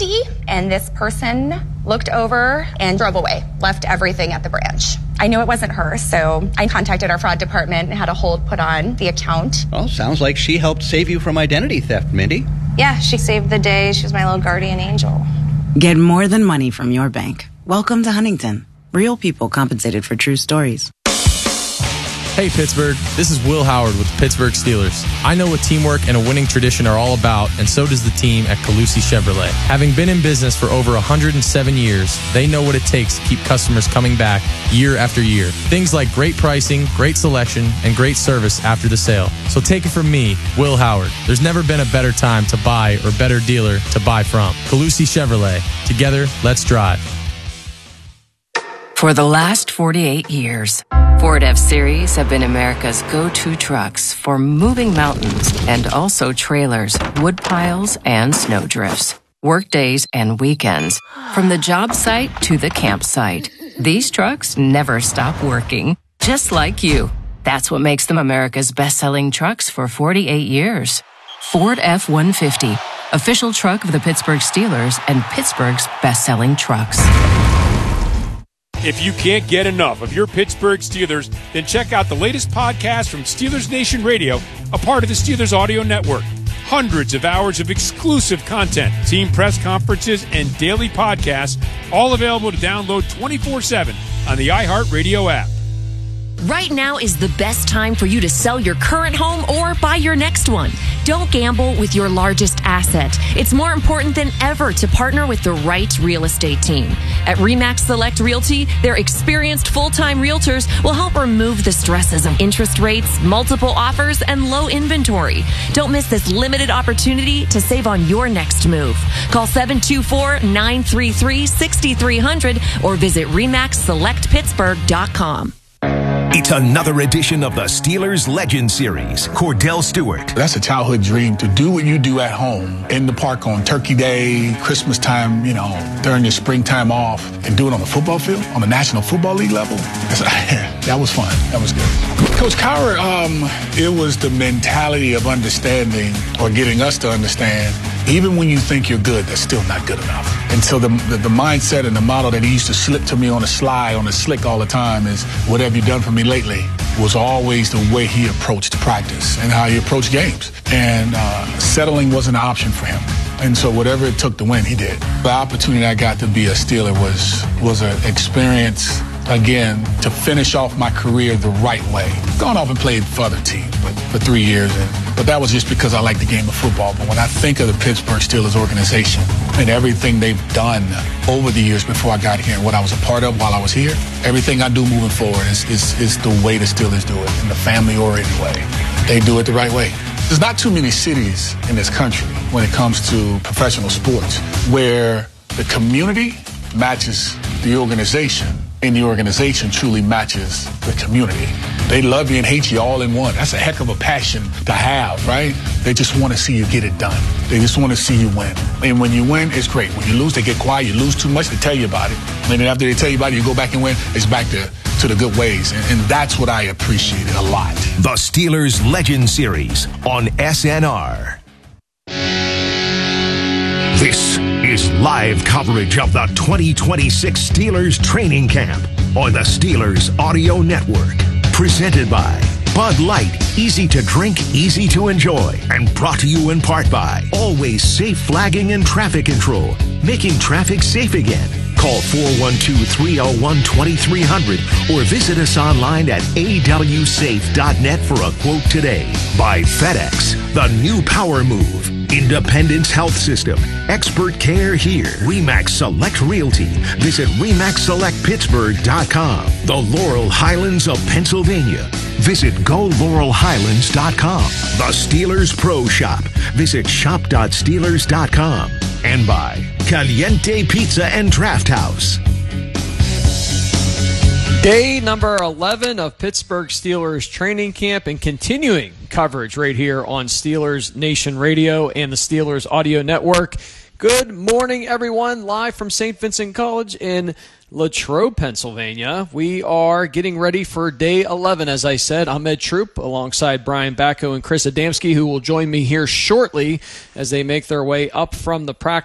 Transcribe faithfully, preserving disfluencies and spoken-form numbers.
empty, and this person looked over and drove away, left everything at the branch. I knew it wasn't her, so I contacted our fraud department and had a hold put on the account. Well, sounds like she helped save you from identity theft, Mindy. Yeah, she saved the day. She was my little guardian angel. Get more than money from your bank. Welcome to Huntington. Real people compensated for true stories. Hey Pittsburgh, this is Will Howard with the Pittsburgh Steelers. I know what teamwork and a winning tradition are all about, and so does the team at Calusi Chevrolet. Having been in business for over one hundred seven years, they know what it takes to keep customers coming back year after year. Things like great pricing, great selection, and great service after the sale. So take it from me, Will Howard. There's never been a better time to buy or better dealer to buy from. Calusi Chevrolet. Together, let's drive. For the last forty-eight years, Ford F-Series have been America's go-to trucks for moving mountains and also trailers, wood piles, and snow drifts, work days and weekends, from the job site to the campsite. These trucks never stop working, just like you. That's what makes them America's best-selling trucks for forty-eight years. Ford F one fifty, official truck of the Pittsburgh Steelers and Pittsburgh's best-selling trucks. If you can't get enough of your Pittsburgh Steelers, then check out the latest podcast from Steelers Nation Radio, a part of the Steelers Audio Network. Hundreds of hours of exclusive content, team press conferences, and daily podcasts, all available to download twenty-four seven on the iHeartRadio app. Right now is the best time for you to sell your current home or buy your next one. Don't gamble with your largest asset. It's more important than ever to partner with the right real estate team. At RE/MAX Select Realty, their experienced full-time realtors will help remove the stresses of interest rates, multiple offers, and low inventory. Don't miss this limited opportunity to save on your next move. Call seven two four, nine three three, six three zero zero or visit remax select pittsburgh dot com. It's another edition of the Steelers Legend Series. Cordell Stewart. That's a childhood dream, to do what you do at home in the park on Turkey Day, Christmas time, you know, during your springtime off, and do it on the football field, on the National Football League level. That was fun. That was good. Coach Cowher, um, it was the mentality of understanding, or getting us to understand, even when you think you're good, that's still not good enough. And so the, the the mindset and the model that he used to slip to me on the sly, on the slick all the time is, what have you done for me lately? Was always the way he approached practice and how he approached games. And uh, settling wasn't an option for him. And so whatever it took to win, he did. The opportunity I got to be a Steeler was was an experience, again, to finish off my career the right way. Gone off and played for other teams but for three years, and, but that was just because I like the game of football. But when I think of the Pittsburgh Steelers organization and everything they've done over the years before I got here and what I was a part of while I was here, everything I do moving forward is, is, is the way the Steelers do it, in the family-oriented way. They do it the right way. There's not too many cities in this country when it comes to professional sports where the community matches the organization and the organization truly matches the community. They love you and hate you all in one. That's a heck of a passion to have, right? They just want to see you get it done. They just want to see you win. And when you win, it's great. When you lose, they get quiet. You lose too much, they tell you about it. And then after they tell you about it, you go back and win. It's back to, to the good ways. And, and that's what I appreciated a lot. The Steelers Legend Series on S N R. This is live coverage of the twenty twenty-six Steelers training camp on the Steelers Audio Network. Presented by Bud Light, easy to drink, easy to enjoy. And brought to you in part by Always Safe Flagging and Traffic Control, making traffic safe again. Call four one two, three oh one, two three zero zero or visit us online at a w safe dot net for a quote today. By FedEx, the new power move. Independence Health System. Expert care here. RE/MAX Select Realty. Visit remax select pittsburgh dot com. The Laurel Highlands of Pennsylvania. Visit go laurel highlands dot com. The Steelers Pro Shop. Visit shop dot steelers dot com. And by Caliente Pizza and Draft House. Day number eleven of Pittsburgh Steelers training camp, and continuing coverage right here on Steelers Nation Radio and the Steelers Audio Network. Good morning, everyone. Live from Saint Vincent College in Latrobe, Pennsylvania. We are getting ready for day eleven, as I said. I'm Ed Troop alongside Brian Bacco and Chris Adamski, who will join me here shortly as they make their way up from the practice